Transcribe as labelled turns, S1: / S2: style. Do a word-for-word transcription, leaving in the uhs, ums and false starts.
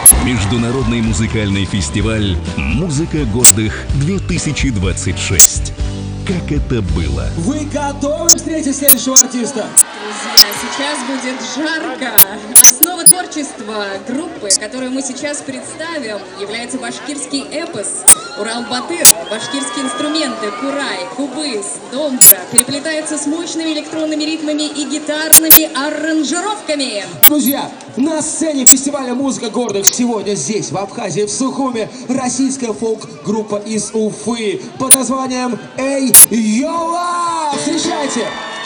S1: Международный музыкальный фестиваль «Музыка гордых-две тысячи двадцать шесть». Как это было?
S2: Вы готовы встретить следующего артиста?
S3: Друзья, сейчас будет жарко. Основа творчества группы, которую мы сейчас представим, является башкирский эпос. Урал-Батыр, башкирские инструменты, курай, кубыс, домбра переплетаются с мощными электронными ритмами и гитарными аранжировками.
S2: Друзья, на сцене фестиваля «Музыка гордых» сегодня здесь, в Абхазии, в Сухуми, российская фолк-группа из Уфы под названием «Эй, Йола!». Встречайте!